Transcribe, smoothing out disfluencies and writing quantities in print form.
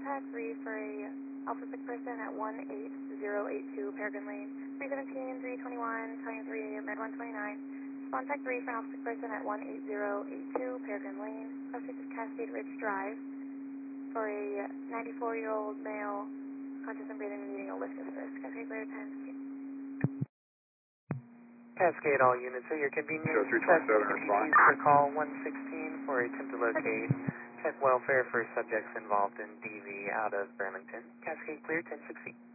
contact 3 for a Alpha sick person at 18082 Peregrine Lane, 317, 321, 23, Med 129. Contact 3 for an Alpha sick person at 18082 Peregrine Lane, subject is Cascade Ridge Drive, for a 94-year-old male, conscious and breathing, needing a lift assist. Cascade clear 10. Cascade all units at your convenience. Show 327, respond. For call 116 for attempt to locate, check welfare for subjects involved in DV out of Burlington. Cascade clear 1060.